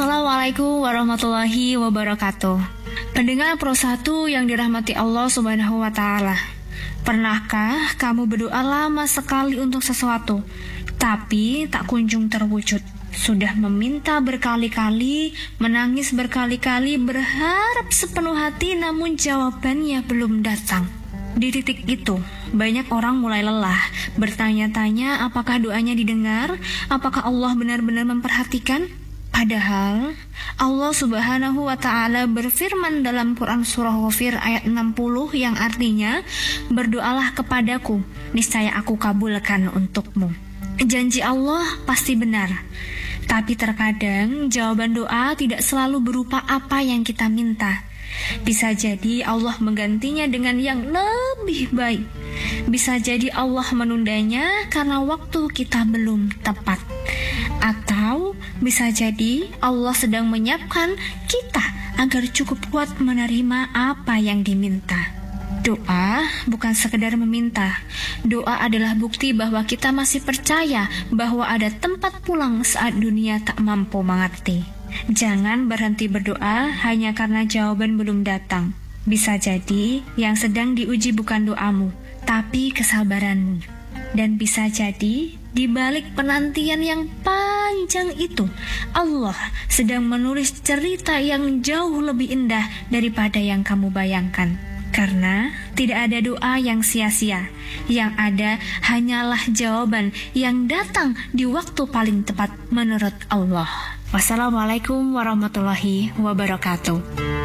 Assalamualaikum warahmatullahi wabarakatuh. Pendengar Pro 1 yang dirahmati Allah Subhanahu wa Ta'ala, pernahkah kamu berdoa lama sekali untuk sesuatu, tapi tak kunjung terwujud? Sudah meminta berkali-kali, menangis berkali-kali, berharap sepenuh hati, namun jawabannya belum datang. Di titik itu, banyak orang mulai lelah, bertanya-tanya apakah doanya didengar, apakah Allah benar-benar memperhatikan. Padahal Allah Subhanahu wa Ta'ala berfirman dalam Quran surah Ghafir ayat 60 yang artinya, berdoalah kepadaku, niscaya aku kabulkan untukmu. Janji Allah pasti benar, tapi terkadang jawaban doa tidak selalu berupa apa yang kita minta. Bisa jadi Allah menggantinya dengan yang lebih baik. Bisa jadi Allah menundanya karena waktu kita belum tepat. Atau bisa jadi Allah sedang menyiapkan kita agar cukup kuat menerima apa yang diminta. Doa bukan sekedar meminta. Doa adalah bukti bahwa kita masih percaya bahwa ada tempat pulang saat dunia tak mampu mengerti. Jangan berhenti berdoa hanya karena jawaban belum datang. Bisa jadi yang sedang diuji bukan doamu, tapi kesabaranmu. Dan bisa jadi di balik penantian yang panjang itu, Allah sedang menulis cerita yang jauh lebih indah daripada yang kamu bayangkan. Karena tidak ada doa yang sia-sia, yang ada hanyalah jawaban yang datang di waktu paling tepat menurut Allah. Wassalamualaikum warahmatullahi wabarakatuh.